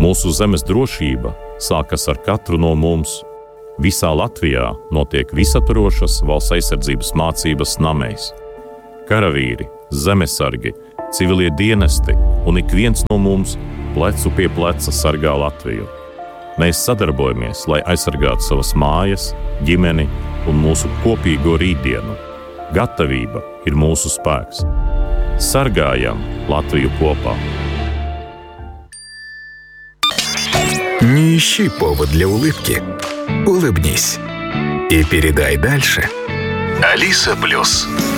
Mūsu zemes drošība sākas ar katru no mums. Visā Latvijā notiek visaptvarošas valsts aizsardzības mācības namēs. Karavīri, zemesargi, civilie dienesti un ik viens no mums plecu pie pleca sargā Latviju. Mēs sadarbojamies, lai aizsargātu savas mājas, ģimeni un mūsu kopīgo rītdienu. Gatavība ir mūsu spēks. Sargājam Латвию kopā. Не ищи повод для улыбки. Улыбнись и передай дальше. Алиса Плюс.